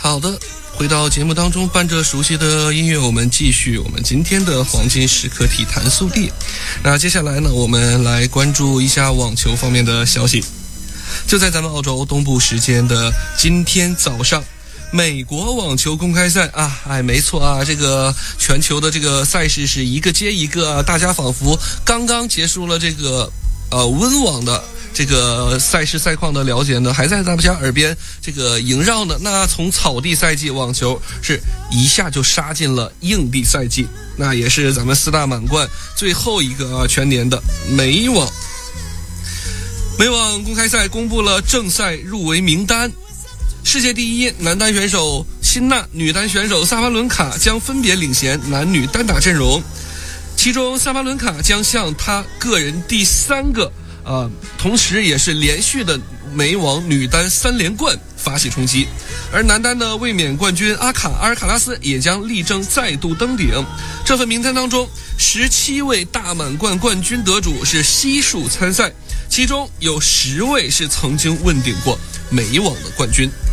好的，回到节目当中，伴着熟悉的音乐，我们继续我们今天的黄金时刻体坛速递。那接下来呢，我们来关注一下网球方面的消息。就在咱们澳洲东部时间的今天早上，美国网球公开赛没错啊，这个全球的这个赛事是一个接一个大家仿佛刚刚结束了这个温网的这个赛事赛况的了解呢，还在大家耳边这个萦绕呢。那从草地赛季，网球是一下就杀进了硬地赛季，那也是咱们4大满贯最后一个全年的美网。美网公开赛公布了正赛入围名单，世界第一男单选手辛纳、女单选手萨巴伦卡将分别领衔男女单打阵容，其中萨巴伦卡将向她个人第3个同时也是连续的美网女单3连冠发起冲击，而男单的卫冕冠军阿尔卡拉斯也将力争再度登顶。这份名单当中，17位大满贯冠军得主是悉数参赛，其中有10位是曾经问鼎过美网的冠军。